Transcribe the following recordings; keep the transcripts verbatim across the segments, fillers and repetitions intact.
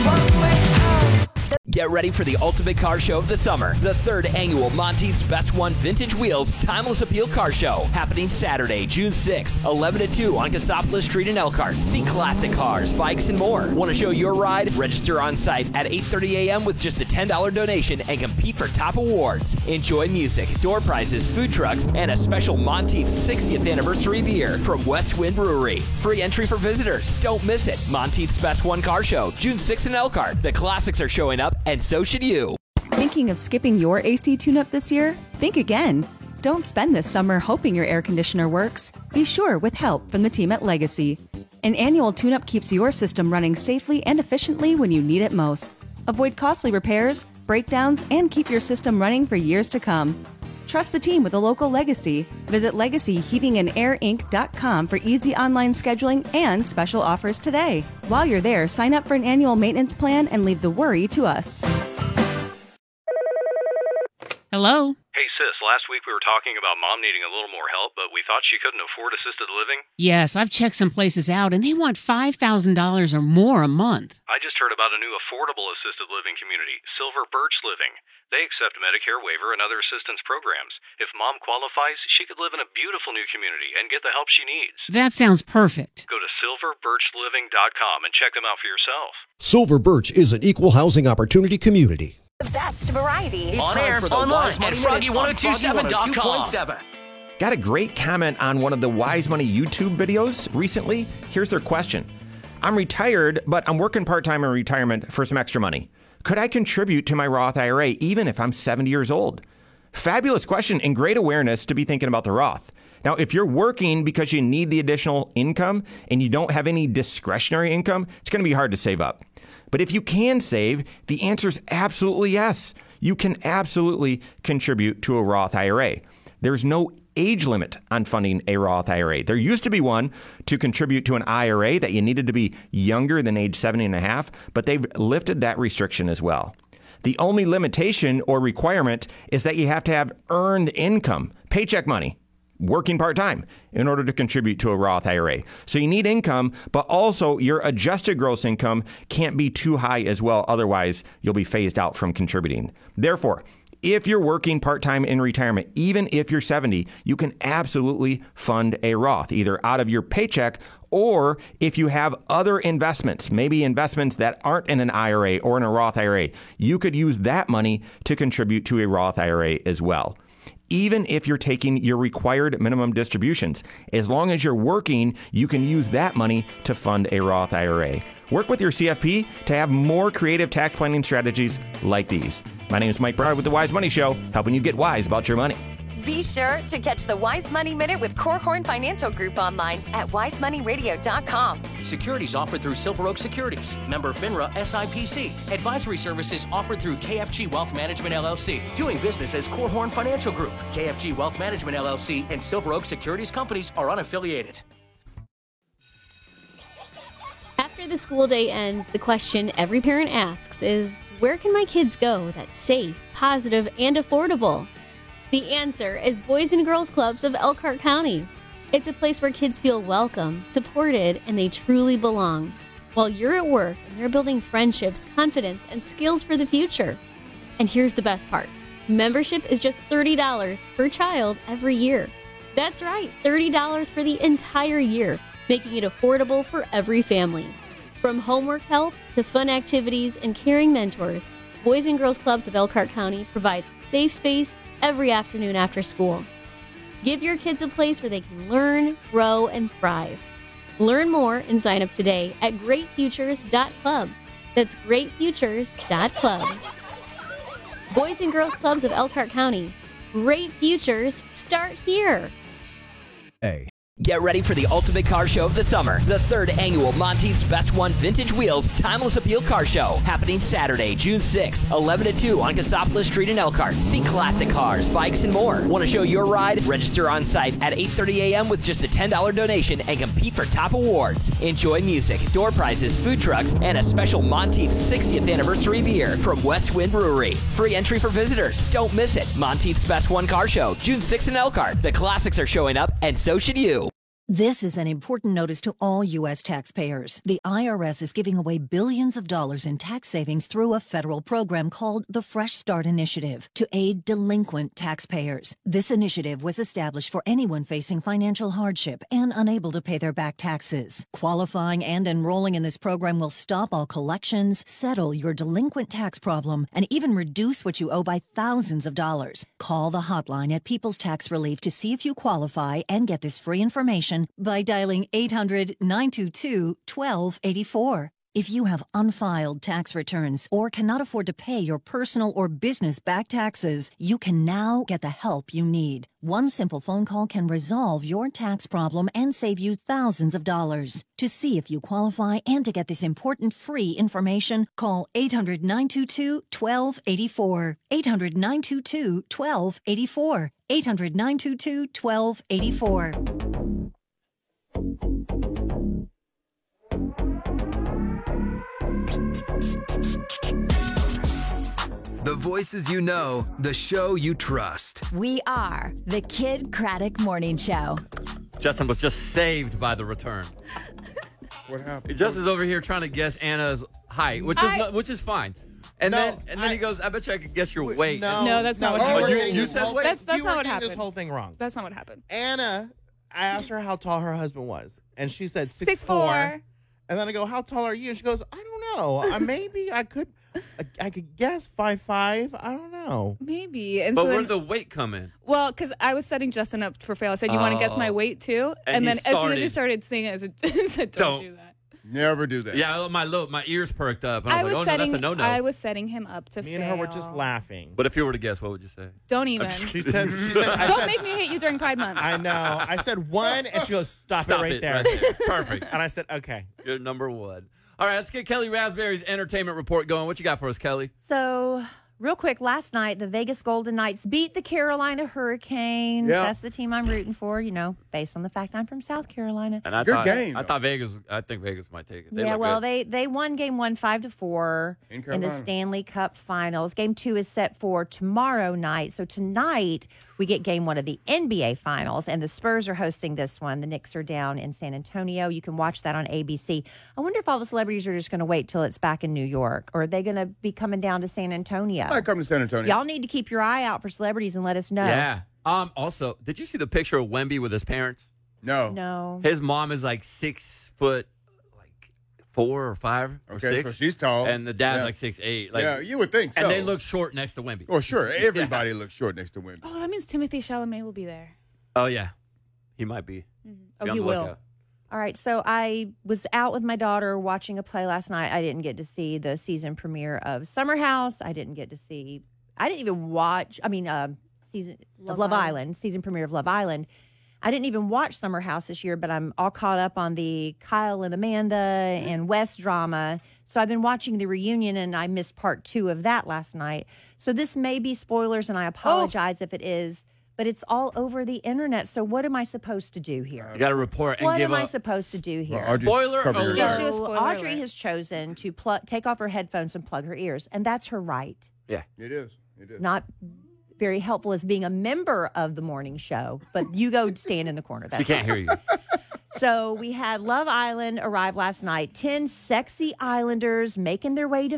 Get ready for the ultimate car show of the summer. The third annual Monteith's Best One Vintage Wheels Timeless Appeal Car Show. Happening Saturday, June sixth, eleven to two on Cassopolis Street in Elkhart. See classic cars, bikes, and more. Want to show your ride? Register on site at eight thirty a.m. with just a ten dollars donation and compete for top awards. Enjoy music, door prizes, food trucks, and a special Monteith's sixtieth anniversary beer from West Wind Brewery. Free entry for visitors. Don't miss it. Monteith's Best One Car Show, June sixth in Elkhart. The classics are showing up, and so should you. Thinking of skipping your A C tune-up this year? Think again. Don't spend this summer hoping your air conditioner works. Be sure with help from the team at Legacy. An annual tune-up keeps your system running safely and efficiently when you need it most. Avoid costly repairs, breakdowns, and keep your system running for years to come. Trust the team with a local Legacy. Visit legacy heating and air inc dot com for easy online scheduling and special offers today. While you're there, sign up for an annual maintenance plan and leave the worry to us. Hello? Hey, sis, last week we were talking about Mom needing a little more help, but we thought she couldn't afford assisted living. Yes, I've checked some places out, and they want five thousand dollars or more a month. I just heard about a new affordable assisted living community, Silver Birch Living. They accept Medicare waiver and other assistance programs. If Mom qualifies, she could live in a beautiful new community and get the help she needs. That sounds perfect. Go to silver birch living dot com and check them out for yourself. Silver Birch is an equal housing opportunity community. The best variety. It's on air, online, at Froggy one oh two seven dot com. Got a great comment on one of the Wise Money YouTube videos recently. Here's their question. I'm retired, but I'm working part-time in retirement for some extra money. Could I contribute to my Roth I R A even if I'm seventy years old? Fabulous question and great awareness to be thinking about the Roth. Now, if you're working because you need the additional income and you don't have any discretionary income, it's going to be hard to save up. But if you can save, the answer is absolutely yes. You can absolutely contribute to a Roth I R A. There's no age limit on funding a Roth I R A. There used to be one to contribute to an I R A that you needed to be younger than age seventy and a half, but they've lifted that restriction as well. The only limitation or requirement is that you have to have earned income, paycheck money, working part-time in order to contribute to a Roth I R A. So you need income, but also your adjusted gross income can't be too high as well. Otherwise, you'll be phased out from contributing. Therefore, if you're working part-time in retirement, even if you're seventy, you can absolutely fund a Roth, either out of your paycheck or if you have other investments, maybe investments that aren't in an I R A or in a Roth I R A, you could use that money to contribute to a Roth I R A as well. Even if you're taking your required minimum distributions, as long as you're working, you can use that money to fund a Roth I R A. Work with your C F P to have more creative tax planning strategies like these. My name is Mike Broward with The Wise Money Show, helping you get wise about your money. Be sure to catch the Wise Money Minute with Korhorn Financial Group online at wise money radio dot com. Securities offered through Silver Oak Securities. Member FINRA S I P C. Advisory services offered through K F G Wealth Management L L C. Doing business as Korhorn Financial Group. K F G Wealth Management L L C and Silver Oak Securities Companies are unaffiliated. After the school day ends, the question every parent asks is, where can my kids go that's safe, positive, and affordable? The answer is Boys and Girls Clubs of Elkhart County. It's a place where kids feel welcome, supported, and they truly belong. While you're at work and you're building friendships, confidence, and skills for the future. And here's the best part. Membership is just thirty dollars per child every year. That's right, thirty dollars for the entire year, making it affordable for every family. From homework help to fun activities and caring mentors, Boys and Girls Clubs of Elkhart County provides safe space every afternoon after school. Give your kids a place where they can learn, grow, and thrive. Learn more and sign up today at great futures dot club. That's great futures dot club. Boys and Girls Clubs of Elkhart County. Great futures start here. Hey. Get ready for the ultimate car show of the summer. The third annual Monteith's Best One Vintage Wheels Timeless Appeal Car Show. Happening Saturday, June sixth, eleven to two on Cassopolis Street in Elkhart. See classic cars, bikes, and more. Want to show your ride? Register on site at eight thirty a.m. with just a ten dollars donation and compete for top awards. Enjoy music, door prizes, food trucks, and a special Monteith's sixtieth anniversary beer from West Wind Brewery. Free entry for visitors. Don't miss it. Monteith's Best One Car Show, June sixth in Elkhart. The classics are showing up, and so should you. This is an important notice to all U S taxpayers. The I R S is giving away billions of dollars in tax savings through a federal program called the Fresh Start Initiative to aid delinquent taxpayers. This initiative was established for anyone facing financial hardship and unable to pay their back taxes. Qualifying and enrolling in this program will stop all collections, settle your delinquent tax problem, and even reduce what you owe by thousands of dollars. Call the hotline at People's Tax Relief to see if you qualify and get this free information by dialing eight hundred, nine two two, one two eight four. If you have unfiled tax returns or cannot afford to pay your personal or business back taxes, you can now get the help you need. One simple phone call can resolve your tax problem and save you thousands of dollars. To see if you qualify and to get this important free information, call eight hundred, nine two two, one two eight four. eight hundred, nine two two, one two eight four. eight hundred, nine two two, one two eight four. The voices you know, the show you trust. We are the Kid Craddock Morning Show. Justin was just saved by the return. What happened? Justin's over here trying to guess Anna's height, which is I, not, which is fine. And no, then and then I, he goes, I bet you I could guess your weight. No, no that's not no, what happened. Oh, you, you said weight? That's, that's you not were what getting happened. this whole thing wrong. That's not what happened. Anna, I asked her how tall her husband was, and she said six, Six four. four. And then I go, how tall are you? And she goes, I don't know. Uh, maybe I could, I, I could guess five five. I don't know. Maybe. And but so where then, did the weight come in? Well, because I was setting Justin up for fail. I said, you oh. want to guess my weight too? And, and then started, as soon as he started singing, I said, I said don't, don't do that. Never do that. Yeah, my little, my ears perked up. And I, I was was like, oh, setting, no, that's a no-no. I was setting him up to Me fail. and her were just laughing. But if you were to guess, what would you say? Don't even. She says, she said, I don't said, make me hate you during Pride Month. I know. I said one, and she goes, stop, Stop it right it there. right there. Perfect. And I said, okay. You're number one. All right, let's get Kelly Raspberry's entertainment report going. What you got for us, Kelly? So, real quick, last night, the Vegas Golden Knights beat the Carolina Hurricanes. Yeah. That's the team I'm rooting for, you know, based on the fact I'm from South Carolina. And I Good thought, game, I though. thought Vegas, I think Vegas might take it. They yeah, look well, good. they they won game one five to four In in, Carolina. the Stanley Cup Finals. Game two is set for tomorrow night. So tonight we get game one of the N B A Finals, and the Spurs are hosting this one. The Knicks are down in San Antonio. You can watch that on A B C. I wonder if all the celebrities are just going to wait till it's back in New York, or are they going to be coming down to San Antonio? I come to San Antonio. Y'all need to keep your eye out for celebrities and let us know. Yeah. Um. Also, did you see the picture of Wemby with his parents? No. No. His mom is like six foot, like four or five or Okay, six. so she's tall. And the dad's Yeah. like six eight. Like, Yeah, you would think so. And they look short next to Wemby. Oh, sure. Everybody looks short next to Wemby. Oh, that means Timothy Chalamet will be there. Oh yeah, he might be. Mm-hmm. Be Oh, on he the will. lookout. All right, so I was out with my daughter watching a play last night. I didn't get to see the season premiere of Summer House. I didn't get to see, I didn't even watch, I mean, uh, season Love of Love Island. Island, season premiere of Love Island. I didn't even watch Summer House this year, but I'm all caught up on the Kyle and Amanda and Wes drama. So I've been watching the reunion, and I missed part two of that last night. So this may be spoilers, and I apologize Oh. if it is. But it's all over the internet. So what am I supposed to do here? You got to report and What give am I up. supposed to do here? Well, Audrey's Spoiler covered her alert. ears. Issue is So spoiler Audrey alert. has chosen to pl- take off her headphones and plug her ears, and that's her right. Yeah. It is. It is. It's not very helpful as being a member of the morning show, but you go stand in the corner. That's She can't fine. hear you. So we had Love Island arrive last night. Ten sexy islanders making their way to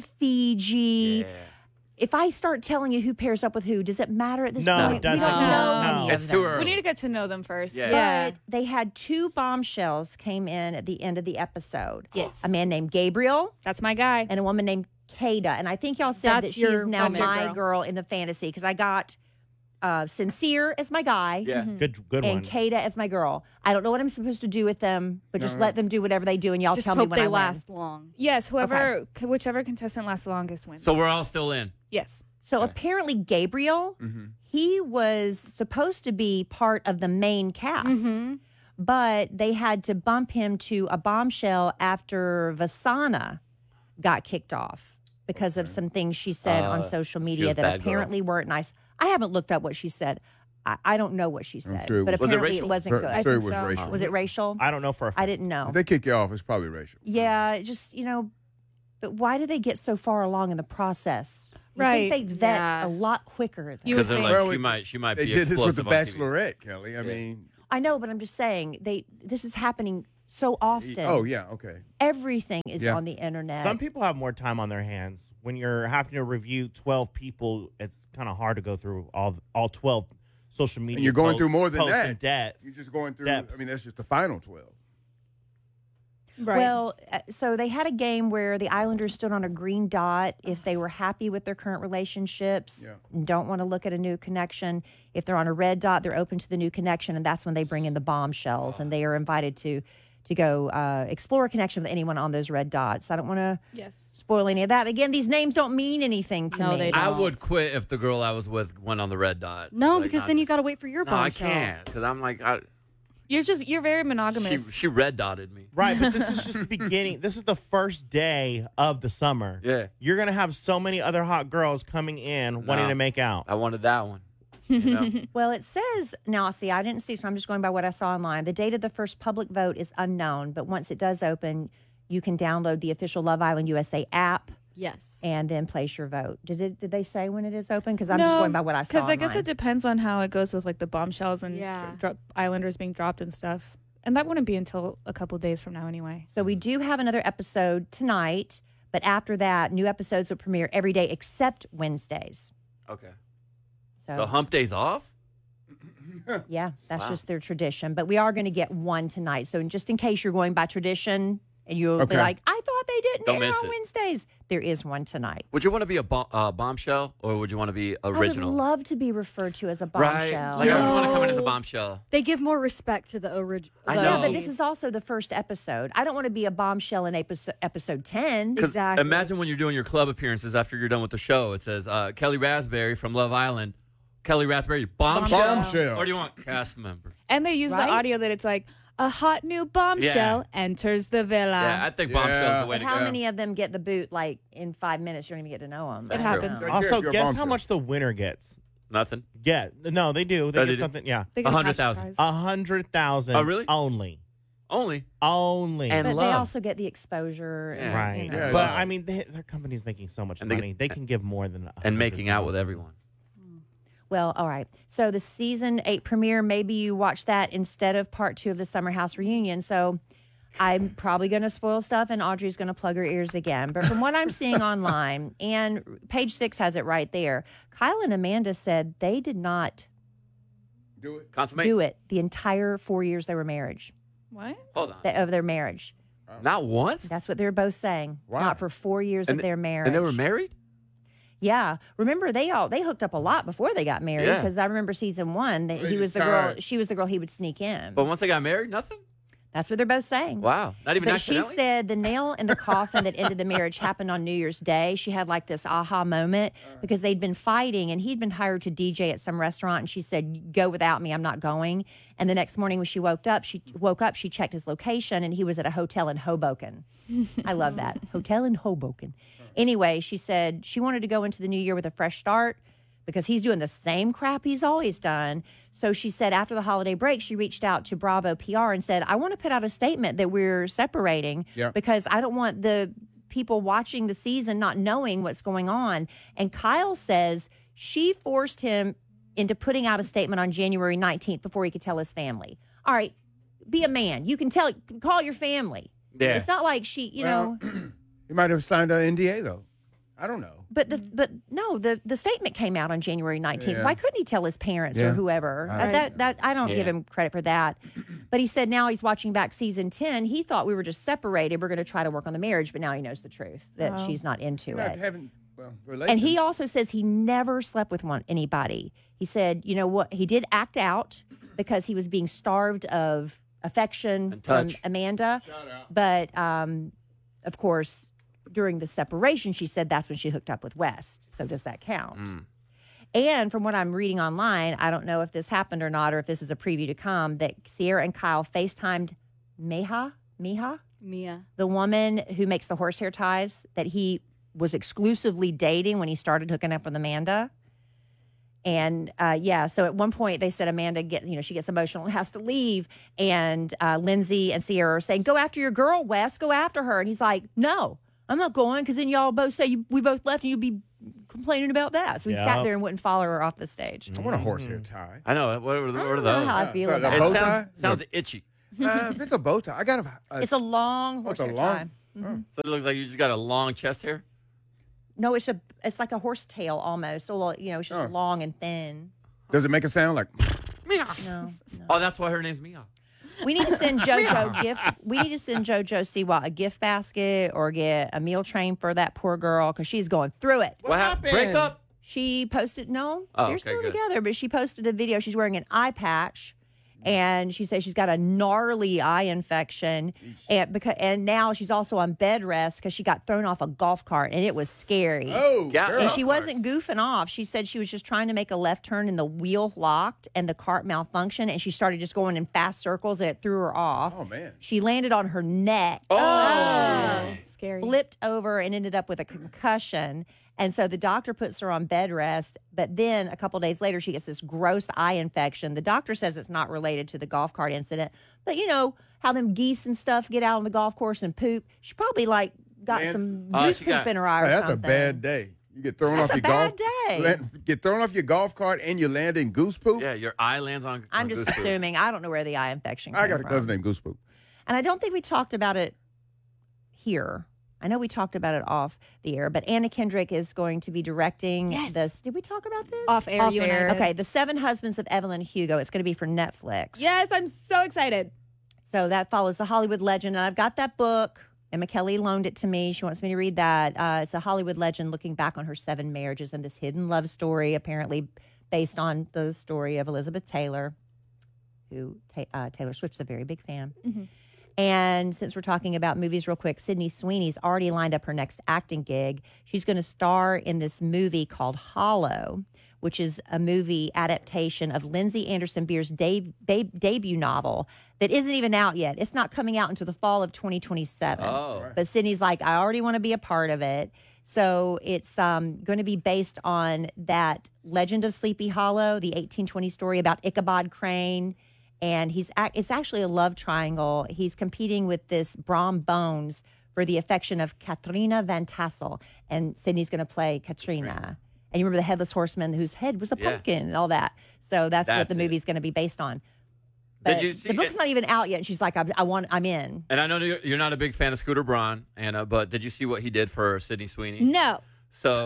Fiji. Yeah. If I start telling you who pairs up with who, does it matter at this No, point? it doesn't. We don't No. know No. any It's of too them. early. We need to get to know them first. Yeah. But they had two bombshells came in at the end of the episode. Yes. A man named Gabriel That's my guy. and a woman named Kada. And I think y'all said That's that she your- is now that's your my girl. girl. in the fantasy because I got uh, Sincere as my guy Yeah. Good, good and one. Kada as my girl. I don't know what I'm supposed to do with them, but just let them do whatever they do and y'all Just tell me hope when they I win. last long. Yes, whoever, whichever contestant lasts the longest wins. So we're all still in. yes. So Okay. apparently Gabriel, he was supposed to be part of the main cast. Mm-hmm. But they had to bump him to a bombshell after Vasana got kicked off because of some things she said Uh, on social she media was that bad girl. apparently weren't nice. I haven't looked up what she said. I, I don't know what she said, sure it but was- Was it apparently it, racial? wasn't Sure- good. sure it think was so. racial. Was it racial? I don't know for a I fact. didn't know. If they kick you off, it's probably racial. Yeah, it just, you know, but why do they get so far along in the process? You Right. think they vet Yeah. a lot quicker than You Because would they're think. like, Well, she might, she might They be did this with the explosive on T V. Bachelorette, Kelly. I Yeah. mean, I know, but I'm just saying they. This is happening so often. Oh yeah, okay. Everything is Yeah. on the internet. Some people have more time on their hands. When you're having to review twelve people, it's kind of hard to go through all all twelve social media. And you're going posts, through more than posts that. in depth. You're just going through. Depth. I mean, that's just the final twelve. Right. Well, uh, so they had a game where the Islanders stood on a green dot if they were happy with their current relationships Yeah. and don't want to look at a new connection. If they're on a red dot, they're open to the new connection, and that's when they bring in the bombshells, and they are invited to to go uh, explore a connection with anyone on those red dots. I don't want to Yes. spoil any of that. Again, these names don't mean anything to No, me. they I don't. would quit if the girl I was with went on the red dot. No, Like, because not- then you got to wait for your No, I bombshell. can't because I'm like, I, You're just you're very she monogamous. she red dotted me. Right, but this is just the beginning. This is the first day of the summer. Yeah, You're going to have so many other hot girls coming in wanting No. to make out. I wanted that one. You know? Well, it says now, see, I didn't see, so I'm just going by what I saw online. The date of the first public vote is unknown, but once it does open, you can download the official Love Island U S A app Yes. and then place your vote. Did it, did they say when it is open? Because I'm just going by what I saw Because I guess online. it depends on how it goes with like the bombshells and Yeah. dro- Islanders being dropped and stuff. And that wouldn't be until a couple days from now anyway. So we do have another episode tonight, but after that, new episodes will premiere every day except Wednesdays. Okay. So, So hump days off? yeah, that's Wow. just their tradition. But we are going to get one tonight. So just in case you're going by tradition and you'll Okay. be like, I thought they didn't Don't air miss on it. Wednesdays, there is one tonight. Would you want to be a bo- uh, bombshell or would you want to be original? I would love to be referred to as a right? bombshell. Like I would want to come in as a No. bombshell. They give more respect to the original. I Yeah, know. but this is also the first episode. I don't want to be a bombshell in episode, episode ten. 'Cause Exactly. Imagine when you're doing your club appearances after you're done with the show. It says uh, Kelly Raspberry from Love Island. Kelly Raspberry bombshell. Bombshell. Or do you want cast member? And they use Right? the audio that it's like a hot new bombshell Yeah. enters the villa. Yeah, I think Yeah. bombshell's the way But to how go. many of them get the boot like in five minutes? You don't even get to know them. It happens. Take care Also, of your guess how bombshell. much the winner gets. Nothing. Yeah, no, they do. They Oh, get they do? something. Yeah, They get A hundred cash thousand. prize. a hundred thousand. Oh, really? Only, Only. only. And But they love. also get the exposure. And, right, you know. Yeah, but yeah. I mean, they, their company's making so much And they money. get- They, can give more than a And making out with hundred thousand. everyone. Well, all right. So the season eight premiere, maybe you watch that instead of part two of the Summer House reunion. So I'm probably going to spoil stuff, and Audrey's going to plug her ears again. But from what I'm seeing online, and page six has it right there, Kyle and Amanda said they did not Do it. Consummate. do it the entire four years they were marriage What? Hold on. of their marriage. Not once? That's what they were both saying. Wow. Not for four years And of th- their marriage. And they were married? Yeah, remember they all they hooked up a lot before they got married Yeah. because I remember season one that They he was just the girl, tired. she was the girl he would sneak in. But once they got married, nothing? That's what they're both saying. Wow. Not even But she accidentally? said the nail in the coffin that ended the marriage happened on New Year's Day. She had like this aha moment because they'd been fighting and he'd been hired to D J at some restaurant and she said, "Go without me, I'm not going." And the next morning when she woke up, she woke up, she checked his location and he was at a hotel in Hoboken. I love that. Hotel in Hoboken. Anyway, she said she wanted to go into the new year with a fresh start because he's doing the same crap he's always done. So she said after the holiday break, she reached out to Bravo P R and said, "I want to put out a statement that we're separating Yeah. because I don't want the people watching the season not knowing what's going on." And Kyle says she forced him into putting out a statement on January nineteenth before he could tell his family. All right, be a man. You can tell, call your family. Yeah. It's not like she, you Well, know. He might have signed an N D A though. I don't know. But the but no, the the statement came out on January nineteenth. Yeah. Why couldn't he tell his parents Yeah. or whoever? Right. Uh, That that I don't give Yeah. him credit for that. But he said now he's watching back season ten. He thought we were just separated. We're going to try to work on the marriage, but now he knows the truth that Wow. she's not into Not it. having well, And relations. he also says he never slept with one anybody. He said, you know what? He did act out because he was being starved of affection from touch. Amanda. But um, of course, during the separation, she said that's when she hooked up with West. So does that count? And from what I'm reading online, I don't know if this happened or not, or if this is a preview to come, that Sierra and Kyle FaceTimed Meha, Miha, Mia. the woman who makes the horsehair ties that he was exclusively dating when he started hooking up with Amanda. And uh, yeah, so at one point they said Amanda gets, you know, she gets emotional and has to leave. And uh, Lindsay and Sierra are saying, "Go after your girl, Wes. Go after her." And he's like, "No, I'm not going because then y'all both say you, we both left and you'll be complaining about that? So he Yep. sat there and wouldn't follow her off the stage. I want a horsehair tie. I know. What are, what are don't know those? how I feel Uh, about a It bow it. tie? sounds, sounds itchy. Uh, if it's a bow tie, I got a. a It's a long oh, it's a horsehair long- tie. Mhm. So it looks like you just got a long chest hair. No, it's a it's like a horse tail almost. So well, you know, it's just Oh. long and thin. Does it make a sound like? No, no. Oh, that's why her name's Mia. We need to send JoJo gift. We need to send JoJo Siwa a gift basket or get a meal train for that poor girl because she's going through it. What, happened? Break up? She posted no, Oh, they're okay, still good. together, but she posted a video. She's wearing an eye patch. And she says she's got a gnarly eye infection, and because and now she's also on bed rest because she got thrown off a golf cart, and it was scary. Oh, Yeah. girl. And she wasn't goofing off. She said she was just trying to make a left turn and the wheel locked and the cart malfunctioned and she started just going in fast circles and it threw her off. Oh, man. She landed on her neck, Oh. Scary. flipped over and ended up with a concussion. And so the doctor puts her on bed rest, but then a couple days later she gets this gross eye infection. The doctor says it's not related to the golf cart incident, but you know how them geese and stuff get out on the golf course and poop. She probably like got Man. some Oh, goose she poop got- in her eye or Hey, that's something. a bad day. You get thrown That's off a your bad golf. day. land- get thrown off your golf cart and you land in goose poop. Yeah, your eye lands on. I'm on just goose poop. assuming. I don't know where the eye infection came I got a from. cousin named Goose Poop. And I don't think we talked about it here. I know we talked about it off the air, but Anna Kendrick is going to be directing Yes. this. Did we talk about this? Off air, Off you and I air. did. Okay, The Seven Husbands of Evelyn Hugo. It's going to be for Netflix. Yes, I'm so excited. So that follows the Hollywood legend. And I've got that book. Emma Kelly loaned it to me. She wants me to read that. Uh, it's a Hollywood legend looking back on her seven marriages and this hidden love story, apparently based on the story of Elizabeth Taylor, who ta- uh, Taylor Swift's a very big fan. Mm-hmm. And since we're talking about movies real quick, Sydney Sweeney's already lined up her next acting gig. She's going to star in this movie called Hollow, which is a movie adaptation of Lindsay Anderson Beer's de- de- debut novel that isn't even out yet. It's not coming out until the fall of twenty twenty-seven. Oh. But Sydney's like, I already want to be a part of it. So it's um, going to be based on that Legend of Sleepy Hollow, the eighteen twenty story about Ichabod Crane. And he's ac- it's actually a love triangle. He's competing with this Brom Bones for the affection of Katrina Van Tassel. And Sydney's going to play Katrina. And you remember the Headless Horseman whose head was a Yeah. pumpkin and all that. So that's, what That's the it. movie's going to be based on. Did But you see the book's it? not even out yet. And she's like, I, I want, I'm in. And I know you're you're not a big fan of Scooter Braun, Anna, but did you see what he did for Sydney Sweeney? No. So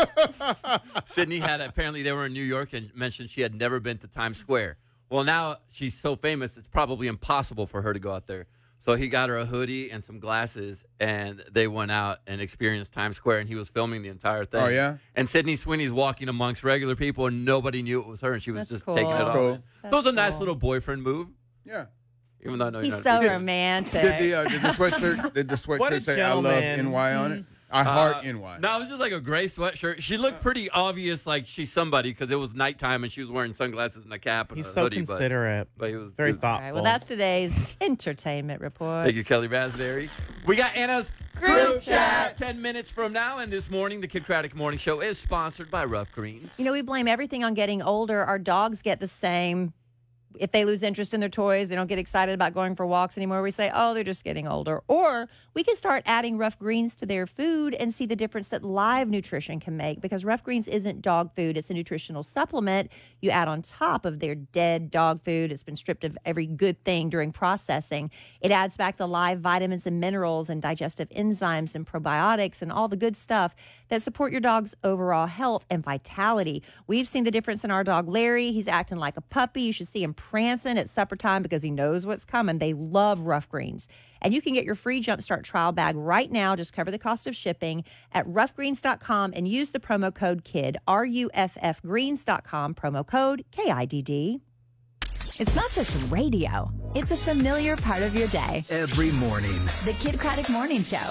Sydney had apparently they were in New York and mentioned she had never been to Times Square. Well, now she's so famous, it's probably impossible for her to go out there. So he got her a hoodie and some glasses, and they went out and experienced Times Square, and he was filming the entire thing. Oh, yeah? And Sydney Sweeney's walking amongst regular people, and nobody knew it was her, and she was That's just cool. taking it That's off. cool. So it was a nice cool. little boyfriend move, Yeah. even though I know He's you're so not a big- romantic. Did the, uh, did the sweatshirt, did the What a sweatshirt say I love gentleman. N Y on it? I heart Uh, N Y. No, it was just like a gray sweatshirt. She looked pretty obvious, like she's somebody, because it was nighttime and she was wearing sunglasses and a cap and He's a so hoodie. But, considerate. but he was Very he was- thoughtful. All right, well, that's today's entertainment report. Thank you, Kelly Raspberry. We got Anna's group chat ten minutes from now, and this morning the Kid Craddock Morning Show is sponsored by Rough Greens. You know, we blame everything on getting older. Our dogs get the same. If they lose interest in their toys, they don't get excited about going for walks anymore. We say, oh, they're just getting older. Or we can start adding Rough Greens to their food and see the difference that live nutrition can make, because Rough Greens isn't dog food. It's a nutritional supplement you add on top of their dead dog food. It's been stripped of every good thing during processing. It adds back the live vitamins and minerals and digestive enzymes and probiotics and all the good stuff that support your dog's overall health and vitality. We've seen the difference in our dog, Larry. He's acting like a puppy. You should see him prancing at supper time because he knows what's coming. They love Rough Greens. And you can get your free Jumpstart trial bag right now. Just cover the cost of shipping at rough greens dot com and use the promo code KID, R U F F greens dot com, promo code K I D D. It's not just radio, it's a familiar part of your day. Every morning. The Kid Craddock Morning Show.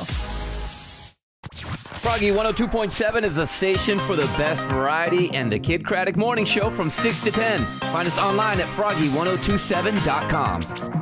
Froggy one oh two point seven is a station for the best variety and the Kid Craddock Morning Show from six to ten. Find us online at froggy ten twenty-seven dot com.